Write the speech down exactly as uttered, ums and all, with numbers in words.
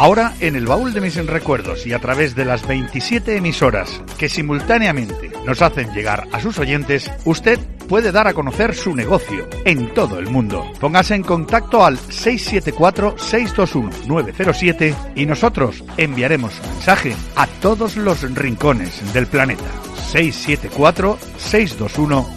Ahora, en el baúl de mis recuerdos y a través de las veintisiete emisoras que simultáneamente nos hacen llegar a sus oyentes, usted puede dar a conocer su negocio en todo el mundo. Póngase en contacto al seis siete cuatro, seis dos uno, nueve cero siete y nosotros enviaremos su mensaje a todos los rincones del planeta. seis siete cuatro, seis dos uno,